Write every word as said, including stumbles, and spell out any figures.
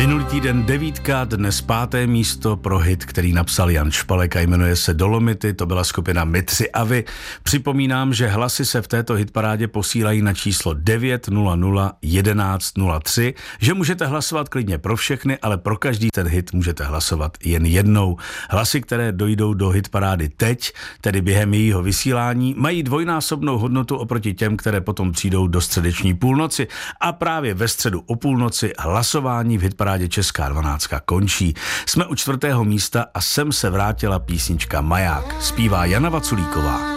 Minulý týden devítka, dnes páté místo pro hit, který napsal Jan Špalek a jmenuje se Dolomity, to byla skupina My tři a vy. Připomínám, že hlasy se v této hitparádě posílají na číslo devět nula nula jedenáct nula tři, že můžete hlasovat klidně pro všechny, ale pro každý ten hit můžete hlasovat jen jednou. Hlasy, které dojdou do hitparády teď, tedy během jejího vysílání, mají dvojnásobnou hodnotu oproti těm, které potom přijdou do středeční půlnoci a právě ve středu o půlnoci hlasování v hitparádě Česká dvanáctka končí. Jsme u čtvrtého místa a sem se vrátila písnička Maják. Zpívá Jana Vaculíková.